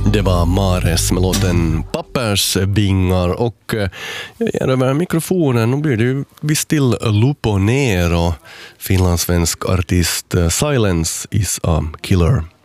Det var Mares med låten Pappersvingar och jag ger över mikrofonen. Nu blir det ju visst till Lupo Nero, finlandssvensk artist. Silence is a killer.